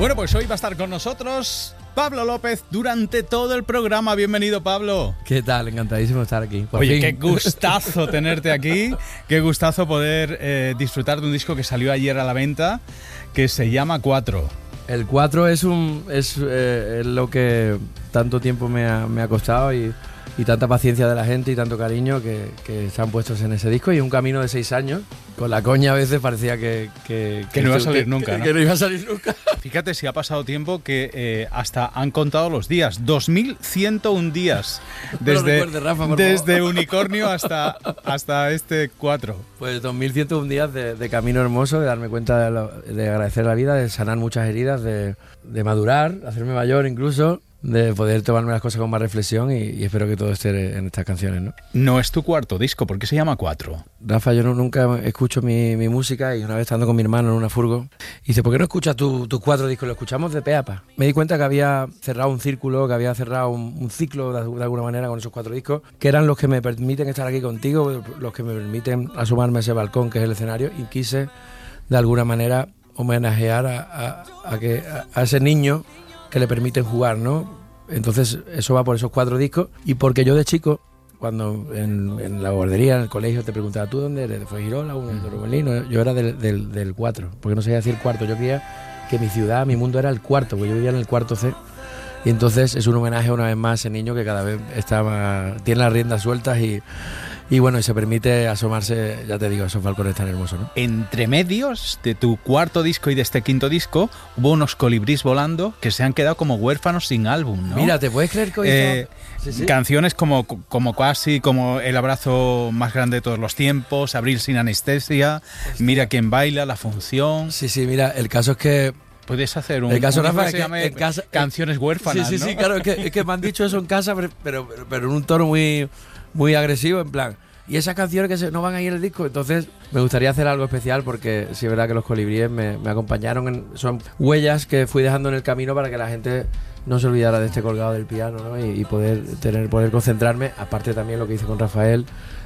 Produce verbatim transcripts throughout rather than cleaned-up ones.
Bueno, pues hoy va a estar con nosotros Pablo López durante todo el programa. Bienvenido, Pablo. ¿Qué tal? Encantadísimo de estar aquí. Oye, fin. Qué gustazo tenerte aquí. Qué gustazo poder eh, disfrutar de un disco que salió ayer a la venta, que se llama Cuatro. El Cuatro es, un, es, eh, es lo que tanto tiempo me ha, me ha costado y, y tanta paciencia de la gente y tanto cariño que, que se han puesto en ese disco. Y un camino de seis años. Con la coña a veces parecía que... Que, que, que no iba a salir que, nunca, que, ¿no? Que no iba a salir nunca. Fíjate si ha pasado tiempo que eh, hasta han contado los días. dos mil ciento uno días. Desde, recuerde, Rafa, por desde favor. Unicornio hasta, hasta este Cuatro. Pues dos mil ciento uno días de, de camino hermoso, de darme cuenta de, lo, de agradecer la vida, de sanar muchas heridas, de, de madurar, hacerme mayor incluso, de poder tomarme las cosas con más reflexión y, y espero que todo esté en estas canciones, ¿no? No es tu cuarto disco, ¿por qué se llama Cuatro? Rafa, yo no, nunca escucho mi, mi música y una vez estando con mi hermano en una furgo, dice, ¿por qué no escuchas tus tu cuatro discos? Lo escuchamos de pe a pa. Me di cuenta que había cerrado un círculo, que había cerrado un, un ciclo de, de alguna manera con esos cuatro discos, que eran los que me permiten estar aquí contigo, los que me permiten asomarme a ese balcón que es el escenario, y quise de alguna manera homenajear a, a, a, que, a, a ese niño que le permiten jugar, ¿no? Entonces eso va por esos cuatro discos y porque yo de chico, cuando en, en la guardería, en el colegio, te preguntaba, ¿tú dónde eres? ¿De Fuengirola o de Torremolinos? Yo era del, del, del cuatro, porque no sabía decir cuarto. Yo quería que mi ciudad, mi mundo era el cuarto, porque yo vivía en el cuarto C. Y entonces es un homenaje una vez más a ese niño que cada vez está más, tiene las riendas sueltas y, y bueno, y se permite asomarse, ya te digo, esos balcones tan hermosos, ¿no? Entre medios de tu cuarto disco y de este quinto disco hubo unos colibrís volando que se han quedado como huérfanos sin álbum, ¿no? Mira, ¿te puedes creer que hoy eh, sí, sí. Canciones como, como Casi, como El abrazo más grande de todos los tiempos, Abril sin anestesia, Hostia. Mira quién baila, La función... Sí, sí, mira, el caso es que... Puedes hacer un, el caso, un Rafa, que se llame el caso, Canciones huérfanas, sí, sí, ¿no? sí, claro, es que, es que me han dicho eso en casa, pero, pero, pero en un tono muy, muy agresivo, en plan... Y esas canciones que se, no van a ir en el disco, entonces me gustaría hacer algo especial porque sí es verdad que los colibríes me, me acompañaron, en, son huellas que fui dejando en el camino para que la gente no se olvidara de este colgado del piano, ¿no? y, y poder tener poder concentrarme, aparte también lo que hice con Rafael,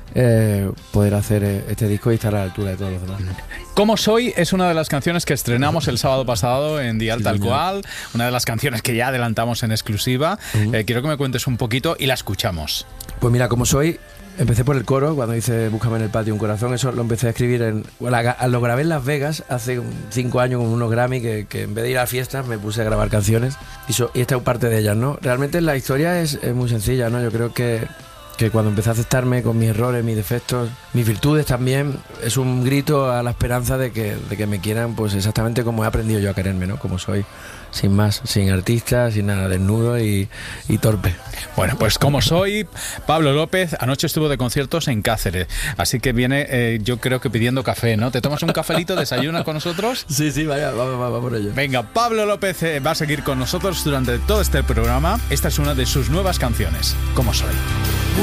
eh, poder hacer este disco y estar a la altura de todos los demás. Como soy es una de las canciones que estrenamos el sábado pasado en Dial sí, Tal Cual, una de las canciones que ya adelantamos en exclusiva. Uh-huh. eh, quiero que me cuentes un poquito y la escuchamos. Pues mira, Como soy... Empecé por el coro, cuando hice Búscame en el patio un corazón, eso lo empecé a escribir, en, bueno, lo grabé en Las Vegas hace cinco años con unos Grammy que, que en vez de ir a fiestas me puse a grabar canciones y, so, y esta es parte de ellas, ¿no? Realmente la historia es, es muy sencilla, ¿no? Yo creo que, que cuando empecé a aceptarme con mis errores, mis defectos, mis virtudes también, es un grito a la esperanza de que, de que me quieran pues exactamente como he aprendido yo a quererme, ¿no? Como soy. Sin más, sin artista, sin nada, desnudo y, y torpe. Bueno, pues Como soy, Pablo López, anoche estuvo de conciertos en Cáceres, así que viene, eh, yo creo que pidiendo café, ¿no? ¿Te tomas un cafelito, desayunas con nosotros? Sí, sí, vaya, vamos, vamos por ello. Venga, Pablo López eh, va a seguir con nosotros durante todo este programa. Esta es una de sus nuevas canciones, Como soy.